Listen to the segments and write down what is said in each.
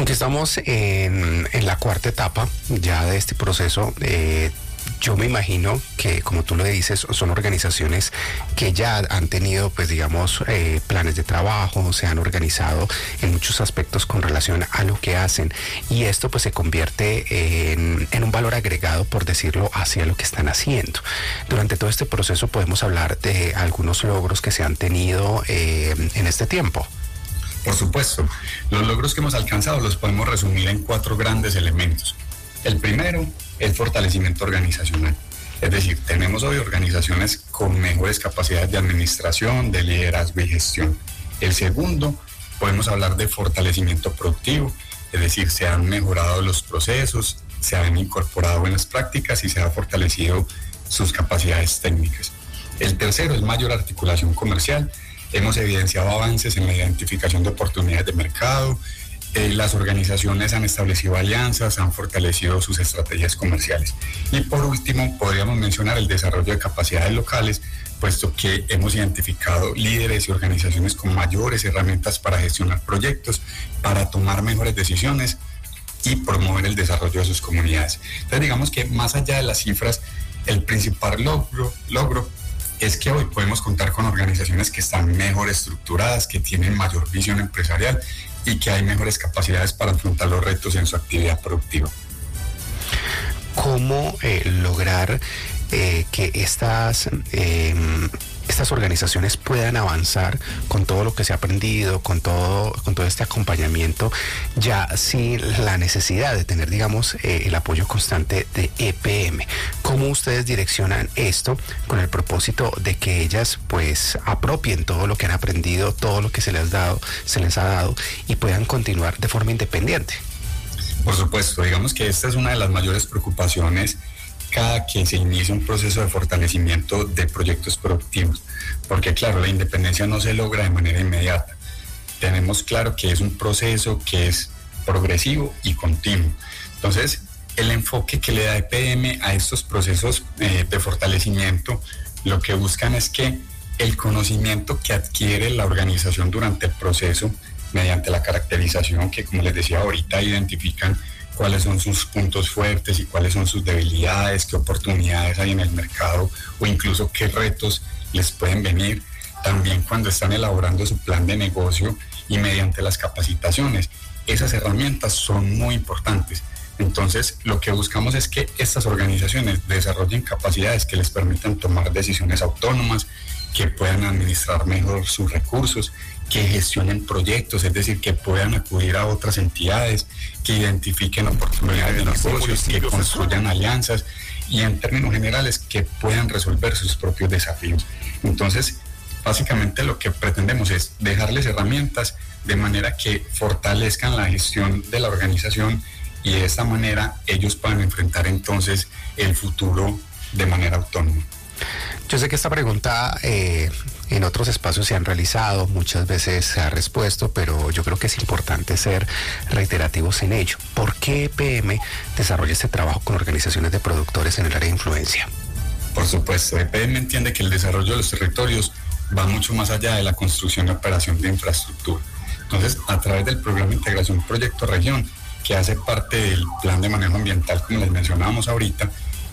Aunque estamos en la cuarta etapa ya de este proceso, yo me imagino que, como tú lo dices, son organizaciones que ya han tenido, pues digamos, planes de trabajo, se han organizado en muchos aspectos con relación a lo que hacen, y esto pues se convierte en un valor agregado, por decirlo, hacia lo que están haciendo. Durante todo este proceso podemos hablar de algunos logros que se han tenido en este tiempo. Por supuesto, los logros que hemos alcanzado los podemos resumir en 4 grandes elementos. El primero, el fortalecimiento organizacional. Es decir, tenemos hoy organizaciones con mejores capacidades de administración, de liderazgo y gestión. El segundo, podemos hablar de fortalecimiento productivo, es decir, se han mejorado los procesos, se han incorporado buenas prácticas y se ha fortalecido sus capacidades técnicas. El tercero es mayor articulación comercial. Hemos evidenciado avances en la identificación de oportunidades de mercado. Las organizaciones han establecido alianzas, han fortalecido sus estrategias comerciales. Y por último, podríamos mencionar el desarrollo de capacidades locales, puesto que hemos identificado líderes y organizaciones con mayores herramientas para gestionar proyectos, para tomar mejores decisiones y promover el desarrollo de sus comunidades. Entonces, digamos que más allá de las cifras, el principal logro es que hoy podemos contar con organizaciones que están mejor estructuradas, que tienen mayor visión empresarial y que hay mejores capacidades para afrontar los retos en su actividad productiva. ¿Cómo lograr que estas organizaciones puedan avanzar con todo lo que se ha aprendido, con todo este acompañamiento, ya sin la necesidad de tener, digamos, el apoyo constante de EPM? ¿Cómo ustedes direccionan esto con el propósito de que ellas pues apropien todo lo que han aprendido, todo lo que se les ha dado y puedan continuar de forma independiente? Por supuesto, digamos que esta es una de las mayores preocupaciones cada que se inicia un proceso de fortalecimiento de proyectos productivos, porque claro, la independencia no se logra de manera inmediata. Tenemos claro que es un proceso que es progresivo y continuo. Entonces, el enfoque que le da EPM a estos procesos de fortalecimiento, lo que buscan es que el conocimiento que adquiere la organización durante el proceso, mediante la caracterización que, como les decía ahorita, identifican cuáles son sus puntos fuertes y cuáles son sus debilidades, qué oportunidades hay en el mercado o incluso qué retos les pueden venir. También cuando están elaborando su plan de negocio y mediante las capacitaciones. Esas herramientas son muy importantes. Entonces, lo que buscamos es que estas organizaciones desarrollen capacidades que les permitan tomar decisiones autónomas, que puedan administrar mejor sus recursos, que gestionen proyectos, es decir, que puedan acudir a otras entidades, que identifiquen oportunidades de negocios, que construyan alianzas y en términos generales que puedan resolver sus propios desafíos. Entonces, básicamente lo que pretendemos es dejarles herramientas de manera que fortalezcan la gestión de la organización y de esta manera ellos puedan enfrentar entonces el futuro de manera autónoma. Yo sé que esta pregunta en otros espacios se han realizado, muchas veces se ha respuesto, pero yo creo que es importante ser reiterativos en ello. ¿Por qué EPM desarrolla este trabajo con organizaciones de productores en el área de influencia? Por supuesto, EPM entiende que el desarrollo de los territorios va mucho más allá de la construcción y operación de infraestructura. Entonces, a través del programa de integración Proyecto Región, que hace parte del plan de manejo ambiental, como les mencionábamos ahorita,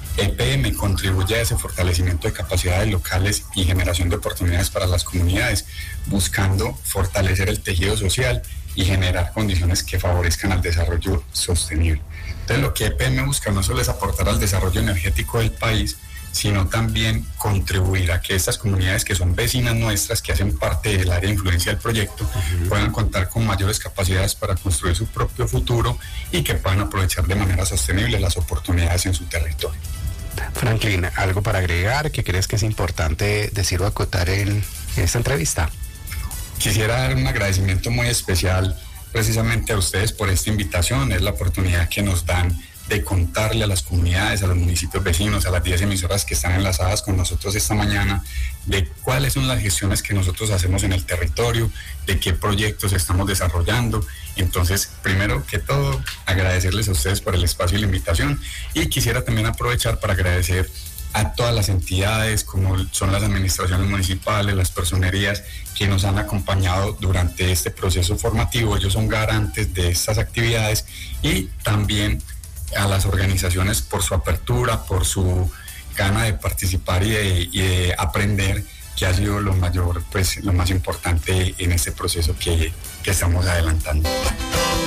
EPM contribuye a ese fortalecimiento de capacidades locales y generación de oportunidades para las comunidades, buscando fortalecer el tejido social y generar condiciones que favorezcan al desarrollo sostenible. Entonces, lo que EPM busca no solo es aportar al desarrollo energético del país, sino también contribuir a que estas comunidades que son vecinas nuestras, que hacen parte del área de influencia del proyecto, puedan contar con mayores capacidades para construir su propio futuro y que puedan aprovechar de manera sostenible las oportunidades en su territorio. Franklin, ¿algo para agregar que crees que es importante decir o acotar en esta entrevista? Quisiera dar un agradecimiento muy especial precisamente a ustedes por esta invitación. Es la oportunidad que nos dan de contarle a las comunidades, a los municipios vecinos, a las 10 emisoras que están enlazadas con nosotros esta mañana, de cuáles son las gestiones que nosotros hacemos en el territorio, de qué proyectos estamos desarrollando. Entonces, primero que todo, agradecerles a ustedes por el espacio y la invitación, y quisiera también aprovechar para agradecer a todas las entidades, como son las administraciones municipales, las personerías que nos han acompañado durante este proceso formativo. Ellos son garantes de estas actividades, y también a las organizaciones por su apertura, por su gana de participar y de aprender, que ha sido lo más importante en este proceso que estamos adelantando.